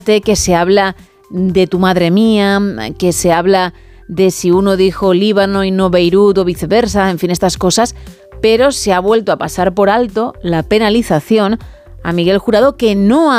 que se habla de tu madre mía, que se habla de si uno dijo Líbano y no Beirut o viceversa, en fin, estas cosas, pero se ha vuelto a pasar por alto la penalización a Miguel Jurado, que no ha